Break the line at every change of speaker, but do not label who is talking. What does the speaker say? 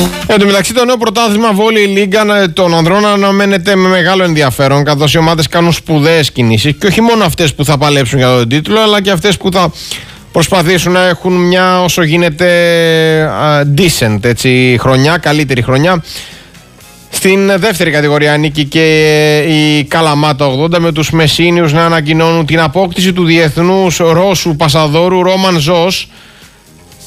Εν τω μεταξύ, το νέο πρωτάθλημα Volley Λίγκα των ανδρών αναμένεται με μεγάλο ενδιαφέρον, καθώς οι ομάδες κάνουν σπουδαίες κινήσεις και όχι μόνο αυτές που θα παλέψουν για τον τίτλο, αλλά και αυτές που θα προσπαθήσουν να έχουν μια όσο γίνεται decent έτσι, χρονιά, καλύτερη χρονιά. Στην δεύτερη κατηγορία ανήκει και η Καλαμάτα 80, με τους Μεσσίνιους να ανακοινώνουν την απόκτηση του διεθνούς Ρώσου Πασαδόρου Ρόμαν Ζος